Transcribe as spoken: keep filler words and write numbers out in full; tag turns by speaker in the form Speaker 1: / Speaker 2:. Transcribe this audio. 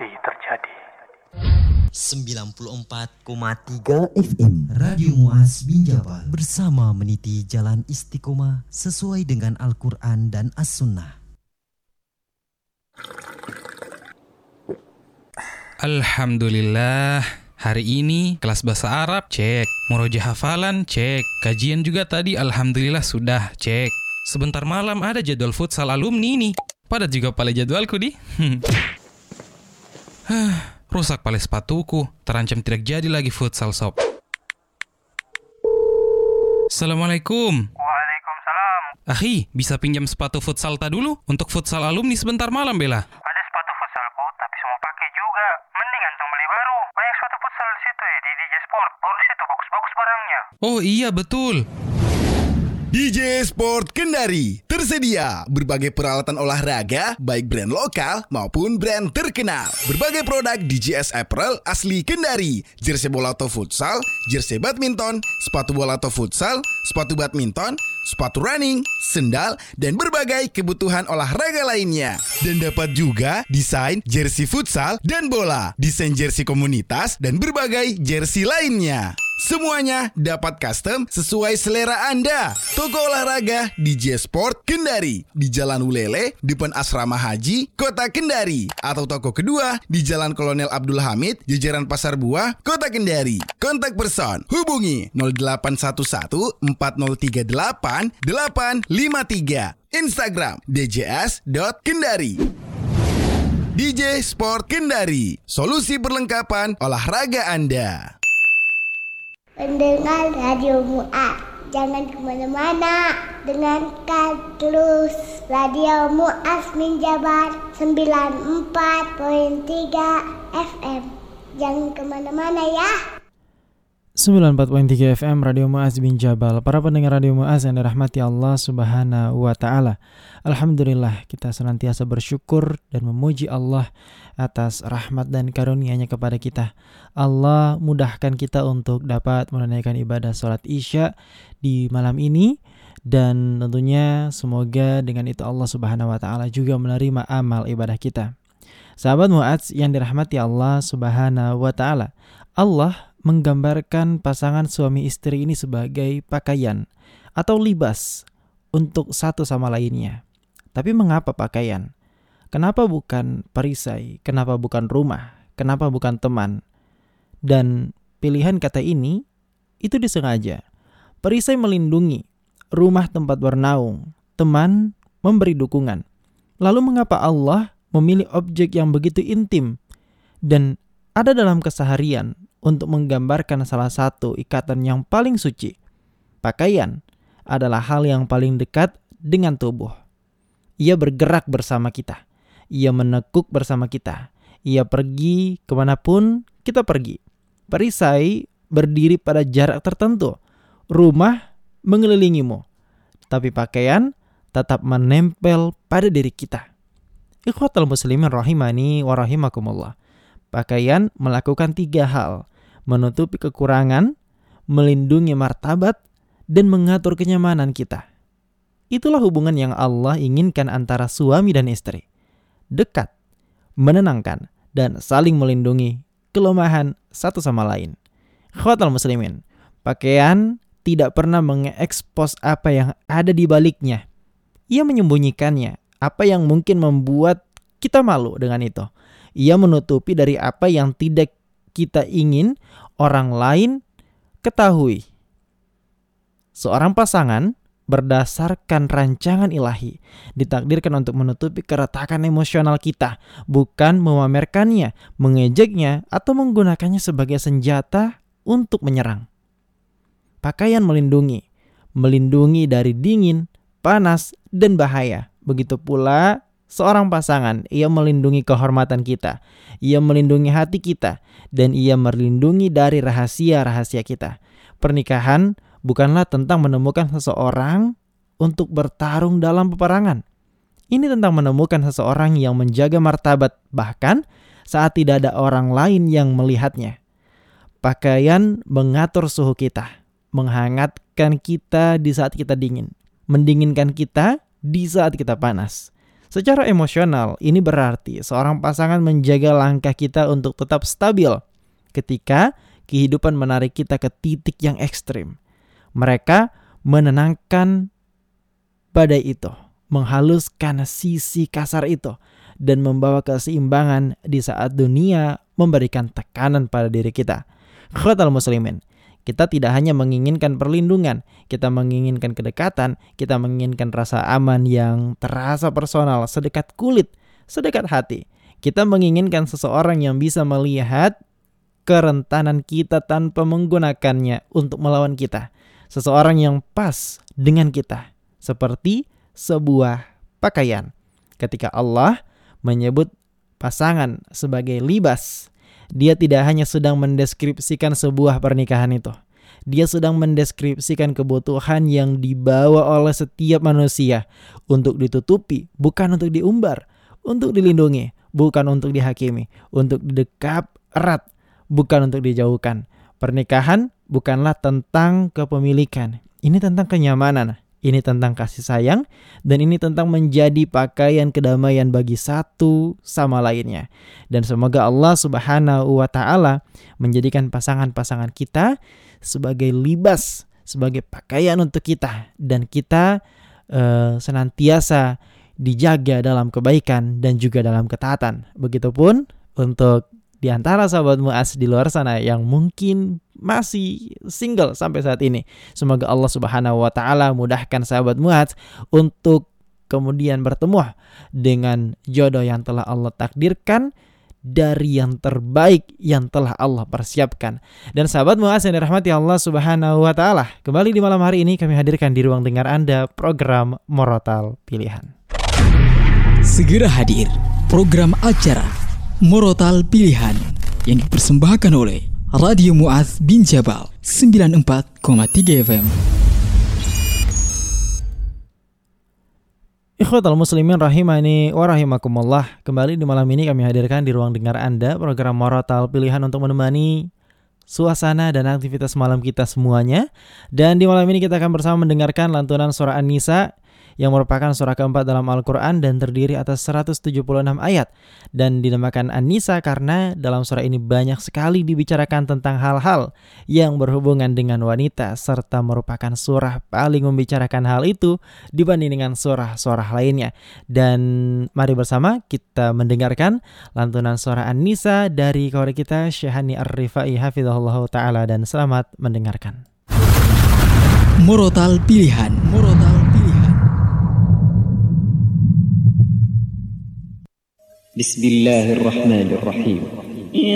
Speaker 1: kembali terjadi.
Speaker 2: sembilan puluh empat koma tiga F M Radio Muaz bin Jabal bersama meniti jalan istiqomah sesuai dengan Al-Quran dan As-Sunnah.
Speaker 3: Alhamdulillah, hari ini kelas bahasa Arab cek, murojaah hafalan cek, kajian juga tadi alhamdulillah sudah cek. Sebentar malam ada jadwal futsal alumni nih. Padat juga pala jadwalku di. Rusak pala sepatuku, terancam tidak jadi lagi futsal sob. Assalamualaikum.
Speaker 1: Waalaikumsalam.
Speaker 3: Akhi, bisa pinjam sepatu futsal ta dulu untuk futsal alumni sebentar malam bela?
Speaker 1: Ada sepatu futsalku tapi semua pakai juga. Mending antum beli baru. Banyak sepatu futsal di situ ya di D J Sport. Baru situ bagus-bagus barangnya.
Speaker 3: Oh iya betul.
Speaker 4: D J Sport Kendari tersedia berbagai peralatan olahraga baik brand lokal maupun brand terkenal. Berbagai produk D J S Apparel asli Kendari, jersey bola atau futsal, jersey badminton, sepatu bola atau futsal, sepatu badminton, sepatu running, sendal, dan berbagai kebutuhan olahraga lainnya. Dan dapat juga desain jersey futsal dan bola, desain jersey komunitas, dan berbagai jersey lainnya. Semuanya dapat custom sesuai selera Anda. Toko olahraga D J Sport Kendari di Jalan Ulele, depan Asrama Haji, Kota Kendari. Atau toko kedua di Jalan Kolonel Abdul Hamid, jajaran Pasar Buah, Kota Kendari. Kontak person hubungi nol delapan satu satu empat nol tiga delapan delapan lima tiga. Instagram d j s dot kendari. D J Sport Kendari, solusi perlengkapan olahraga Anda.
Speaker 5: Pendengar Radio Muaz, jangan kemana-mana, dengarkan terus Radio Muaz bin Jabal sembilan puluh empat koma tiga F M. Jangan kemana-mana ya.
Speaker 6: sembilan puluh empat koma tiga F M Radio Muaz bin Jabal. Para pendengar Radio Muaz yang dirahmati Allah Subhanahu wa taala. Alhamdulillah, kita senantiasa bersyukur dan memuji Allah atas rahmat dan karunia-Nya kepada kita. Allah mudahkan kita untuk dapat menunaikan ibadah salat Isya di malam ini, dan tentunya semoga dengan itu Allah Subhanahu wa taala juga menerima amal ibadah kita. Sahabat Muaz yang dirahmati Allah Subhanahu wa taala, Allah menggambarkan pasangan suami istri ini sebagai pakaian atau libas untuk satu sama lainnya. Tapi mengapa pakaian? Kenapa bukan perisai? Kenapa bukan rumah? Kenapa bukan teman? Dan pilihan kata ini itu disengaja. Perisai melindungi, rumah tempat bernaung, teman memberi dukungan. Lalu mengapa Allah memilih objek yang begitu intim dan ada dalam keseharian untuk menggambarkan salah satu ikatan yang paling suci? Pakaian adalah hal yang paling dekat dengan tubuh. Ia bergerak bersama kita. Ia menekuk bersama kita. Ia pergi kemanapun kita pergi. Perisai berdiri pada jarak tertentu. Rumah mengelilingimu. Tapi pakaian tetap menempel pada diri kita. Ikhwatal muslimin rahimani wa rahimakumullah. Pakaian melakukan tiga hal. Menutupi kekurangan, melindungi martabat, dan mengatur kenyamanan kita. Itulah hubungan yang Allah inginkan antara suami dan istri. Dekat, menenangkan, dan saling melindungi kelemahan satu sama lain. Ikhwatal muslimin, pakaian tidak pernah mengekspos apa yang ada di baliknya. Ia menyembunyikannya, apa yang mungkin membuat kita malu dengan itu. Ia menutupi dari apa yang tidak kita ingin orang lain ketahui. Seorang pasangan berdasarkan rancangan ilahi ditakdirkan untuk menutupi keretakan emosional kita, bukan memamerkannya, mengejeknya, atau menggunakannya sebagai senjata untuk menyerang. Pakaian melindungi, melindungi dari dingin, panas, dan bahaya. Begitu pula seorang pasangan, ia melindungi kehormatan kita, ia melindungi hati kita, dan ia melindungi dari rahasia-rahasia kita. Pernikahan bukanlah tentang menemukan seseorang untuk bertarung dalam peperangan. Ini tentang menemukan seseorang yang menjaga martabat, bahkan saat tidak ada orang lain yang melihatnya. Pakaian mengatur suhu kita, menghangatkan kita di saat kita dingin, mendinginkan kita di saat kita panas. Secara emosional, ini berarti seorang pasangan menjaga langkah kita untuk tetap stabil ketika kehidupan menarik kita ke titik yang ekstrim. Mereka menenangkan badai itu, menghaluskan sisi kasar itu, dan membawa keseimbangan di saat dunia memberikan tekanan pada diri kita. Khotal muslimin, kita tidak hanya menginginkan perlindungan, kita menginginkan kedekatan, kita menginginkan rasa aman yang terasa personal, sedekat kulit, sedekat hati. Kita menginginkan seseorang yang bisa melihat kerentanan kita tanpa menggunakannya untuk melawan kita. Seseorang yang pas dengan kita, seperti sebuah pakaian. Ketika Allah menyebut pasangan sebagai libas, Dia tidak hanya sedang mendeskripsikan sebuah pernikahan itu. Dia sedang mendeskripsikan kebutuhan yang dibawa oleh setiap manusia untuk ditutupi, bukan untuk diumbar, untuk dilindungi, bukan untuk dihakimi, untuk didekap erat, bukan untuk dijauhkan. Pernikahan bukanlah tentang kepemilikan. Ini tentang kenyamanan. Ini tentang kasih sayang, dan ini tentang menjadi pakaian kedamaian bagi satu sama lainnya. Dan semoga Allah Subhanahu wa Ta'ala menjadikan pasangan-pasangan kita sebagai libas, sebagai pakaian untuk kita, dan kita uh, senantiasa dijaga dalam kebaikan dan juga dalam ketaatan. Begitupun untuk di antara sahabat Mu'az di luar sana yang mungkin masih single sampai saat ini. Semoga Allah Subhanahu wa Ta'ala mudahkan sahabat Mu'az untuk kemudian bertemu dengan jodoh yang telah Allah takdirkan, dari yang terbaik yang telah Allah persiapkan. Dan sahabat Mu'az yang dirahmati Allah Subhanahu wa Ta'ala, kembali di malam hari ini kami hadirkan di ruang dengar Anda program Morotal Pilihan.
Speaker 7: Segera hadir program acara Morotal Pilihan yang dipersembahkan oleh Radio Mu'az bin Jabal sembilan puluh empat koma tiga F M.
Speaker 6: Ikhwatal muslimin rahimani wa rahimakumullah. Kembali di malam ini kami hadirkan di ruang dengar Anda program Morotal Pilihan untuk menemani suasana dan aktivitas malam kita semuanya. Dan di malam ini kita akan bersama mendengarkan lantunan surah An-Nisa yang merupakan surah keempat dalam Al-Quran dan terdiri atas seratus tujuh puluh enam ayat. Dan dinamakan An-Nisa karena dalam surah ini banyak sekali dibicarakan tentang hal-hal yang berhubungan dengan wanita, serta merupakan surah paling membicarakan hal itu dibanding dengan surah-surah lainnya. Dan mari bersama kita mendengarkan lantunan surah An-Nisa dari kawan kita Syahani Ar-Rifai hafizahullah ta'ala, dan selamat mendengarkan.
Speaker 7: Morotal Pilihan, Morotal Pilihan.
Speaker 8: Bismillahirrahmanirrahim.